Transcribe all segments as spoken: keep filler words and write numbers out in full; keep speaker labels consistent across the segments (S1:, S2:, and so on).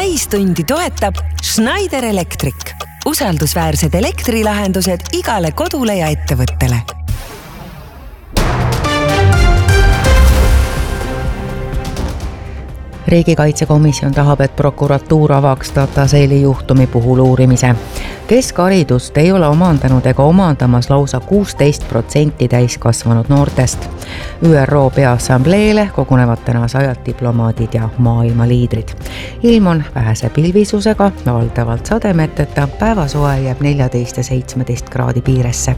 S1: täistundi toetab Schneider Electric. Usaldusväärsed elektrilahendused igale kodule ja ettevõttele.
S2: Riigikaitsekomisjon tahab, et prokuratuur avaks Dataseeli juhtumi puhul uurimise. Keskharidust ei ole omandanud ega omandamas lausa kuusteist protsenti täiskasvanud noortest. Ü R O Peaassambleele kogunevad täna sajad diplomaadid ja maailma liidrid. Ilm on vähese pilvisusega, valdavalt sademeteta, päevasoe jääb neljateist ja seitsmeteist kraadi piiresse.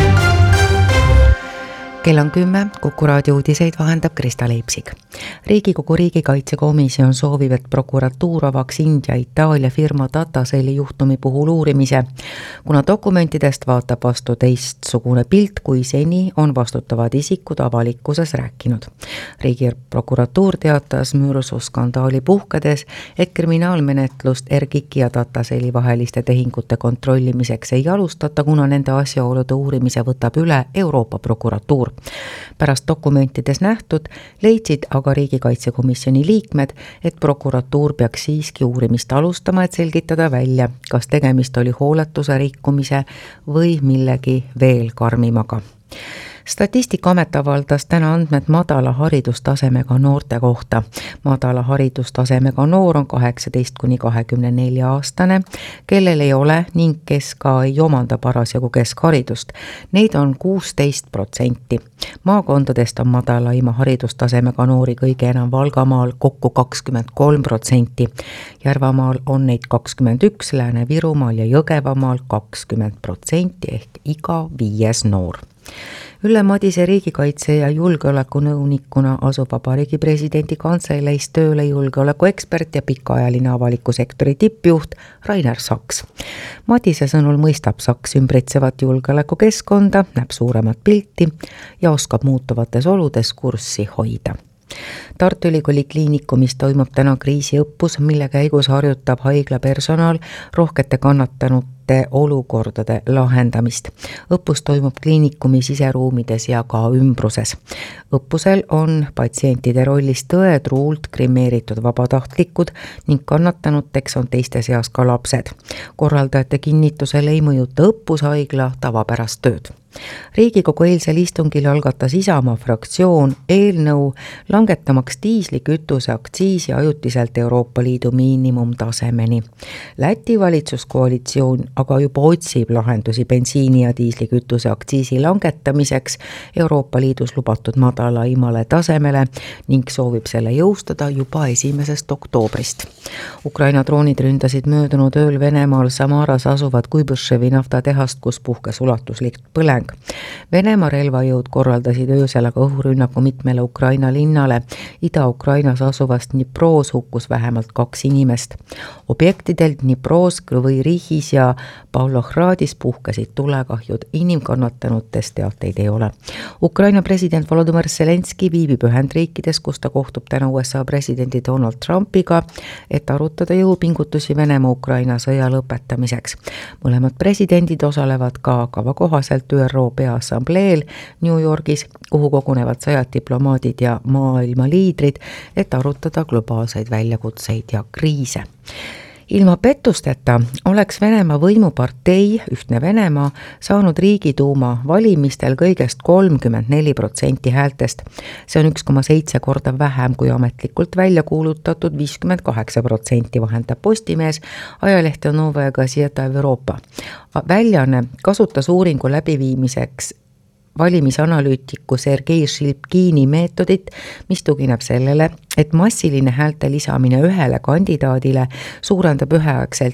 S2: Kell on kümme, Kuku raadio uudiseid vahendab Krista Leipsig. Riigikogu riigikaitsekomisjon soovib, et prokuratuur avaks India Itaalia firma Dataseeli juhtumi puhul uurimise. Kuna dokumentidest vaatab vastu teistsugune pilt, kui seni on vastutavad isikud avalikkuses rääkinud. Riigiprokuratuur teatas mürsuskandaali puhkedes, et kriminaalmenetlust Ergiki ja Dataseeli vaheliste tehingute kontrollimiseks ei alustata, kuna nende asjaolude uurimise võtab üle Euroopa prokuratuur. Pärast dokumentides nähtud leidsid aga riigikaitsekomisjoni liikmed, et prokuratuur peaks siiski uurimist alustama, et selgitada välja, kas tegemist oli hooletuse rikkumise või millegi veel karmimaga. Statistikaamet avaldas täna andmed madala haridustasemega noorte kohta. Madala haridustasemega noor on kaheksateist kuni kahekümne nelja aastane, kellel ei ole ning kes ka ei omanda parasjagu keskharidust. Neid on kuusteist protsenti. Maakondadest on madalaima haridustasemega noori kõige enam Valgamaal kokku kakskümmend kolm protsenti. Järvamaal on neid kakskümmend üks, Lääne-Virumaal ja Jõgevamaal kakskümmend protsenti ehk iga viies noor. Ülle Madise riigikaitse- ja julgeolekunõunikuna asub Vabariigi presidendi kantseleis tööle julgeolekuekspert ja pikaajaline avaliku sektori tippjuht Rainer Saks. Madise sõnul mõistab Saks ümbritsevat julgeolekukeskkonda, näeb suuremat pilti ja oskab muutuvates oludes kurssi hoida. Tartu Ülikooli kliinikumis toimub täna kriisiõppus, mille käigus harjutab haigla personal rohkete kannatanute olukordade lahendamist. Õppus toimub kliinikumi siseruumides ja ka ümbruses. Õppusel on patsientide rollis tõetruult krimeeritud vabatahtlikud ning kannatanuteks on teiste seas ka lapsed. Korraldajate kinnitusel ei mõjuta õppushaigla tavapärast tööd. Riigikogu eilsel istungil algatas Isamaa fraktsioon eelnõu langetamaks diislikütuse aktsiisi ajutiselt Euroopa Liidu miinimumtasemeni. Läti valitsuskoalitsioon aga juba otsib lahendusi bensiini ja diislikütuse aktsiisi langetamiseks Euroopa Liidus lubatud madalaimale tasemele ning soovib selle jõustada juba esimesest oktoobrist. Ukraina droonid ründasid möödunud ööl Venemaal Samaras asuvad Kuibõševi naftatehast, kus puhkes ulatuslik põleng. Venemaa relvajõud korraldasid öösel aga õhurünnaku mitmele Ukraina linnale. Ida-Ukrainas asuvast Dnipros hukkus vähemalt kaks inimest. Objektidel Dnipros, Krõvõi-Rihis ja Pavlohradis puhkesid tulekahjud. Inimkannatanutest teateid ei ole. Ukraina president Volodymyr Zelenski viibib Ühendriikides, kus ta kohtub täna U S A presidendi Donald Trumpiga, et arutada jõupingutusi Venemaa Ukraina sõja lõpetamiseks. Mõlemad presidendid osalevad ka kava kohaselt Ü R O Peaassambleel New Yorgis, kuhu kogunevad sajad diplomaadid ja maailma liidrid, et arutada globaalseid väljakutseid ja kriise. Ilma pettusteta oleks Venemaa võimupartei Ühtne Venemaa saanud Riigiduuma valimistel kõigest kolmkümmend neli protsenti häältest. See on üks koma seitse korda vähem kui ametlikult välja kuulutatud viiskümmend kaheksa protsenti, vahendab Postimees, ajaleht Novaya Gazeta Europa. Väljaanne kasutas uuringu läbiviimiseks valimisanalüütiku Sergei Šilpkini meetodit, mis tugineb sellele, et massiline häälte lisamine ühele kandidaadile suurendab üheaegselt